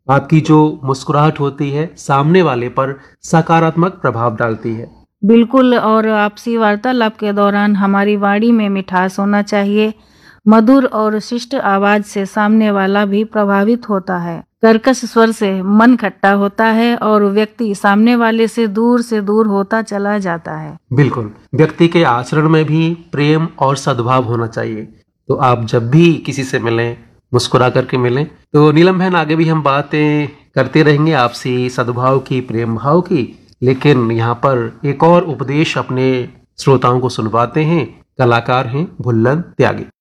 आपकी जो मुस्कुराहट होती है सामने वाले पर सकारात्मक प्रभाव डालती है। बिल्कुल, और आपसी वार्तालाप के दौरान हमारी वाणी में मिठास होना चाहिए। मधुर और शिष्ट आवाज से सामने वाला भी प्रभावित होता है। कर्कश स्वर से मन खट्टा होता है और व्यक्ति सामने वाले से दूर होता चला जाता है। बिल्कुल, व्यक्ति के आचरण में भी प्रेम और सद्भाव होना चाहिए। तो आप जब भी किसी से मिलें, मुस्कुरा करके मिलें। तो नीलम बहन, आगे भी हम बातें करते रहेंगे आपसी सद्भाव की, प्रेम भाव की, लेकिन यहाँ पर एक और उपदेश अपने श्रोताओं को सुनवाते हैं। कलाकार हैं भुल्लन त्यागी।